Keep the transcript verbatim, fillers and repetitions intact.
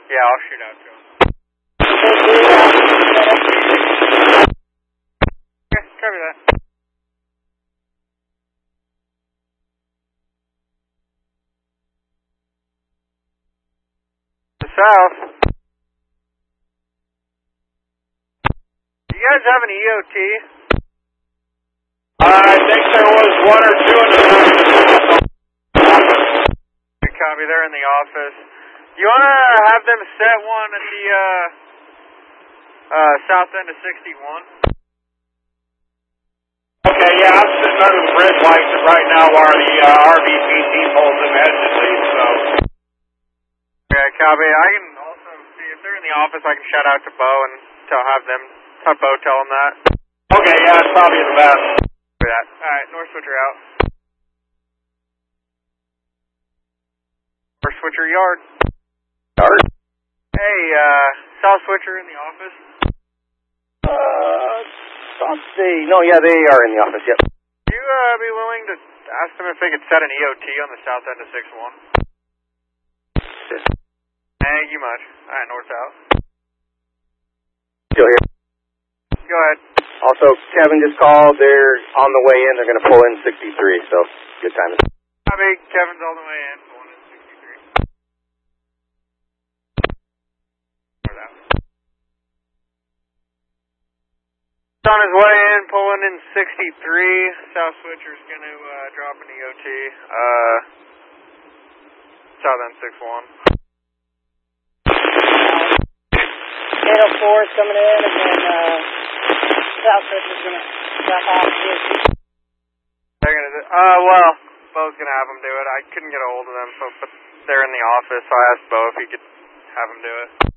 Yeah, I'll shoot out to him. Okay, copy that. The south. Do you guys have an E O T? Uh, I think there was one or two in the Good copy, they're in the office. You want to have them set one at the uh, uh, south end of sixty-one? Okay, yeah, I'm sitting under the bridge lights right now where the uh, R V P T pulls them heads at least, so. Okay, copy. I can also see if they're in the office, I can shout out to Bo and tell, have them, have Bo tell them that. Okay, yeah, that's probably the best. That. Alright, North Switcher out. North Switcher yard. Yard? Hey, uh, South Switcher in the office? Uh, let's see. No, yeah, they are in the office, yep. Would you, uh, be willing to ask them if they could set an E O T on the south end of six one? Thank you much. Alright, North out. Still here. Go ahead. Also, Kevin just called. They're on the way in. They're going to pull in sixty-three, so good timing. Copy. Kevin's on the way in, pulling in sixty-three. Or that. He's on his way in, pulling in sixty-three. South Switcher's going to uh, drop an E O T. Uh, south end six one. eight oh four is coming in, and then uh, South Switcher's going to drop off the E O T. They're going to do, uh, well, Bo's going to have them do it. I couldn't get a hold of them, so but they're in the office, so I asked Bo if he could have them do it.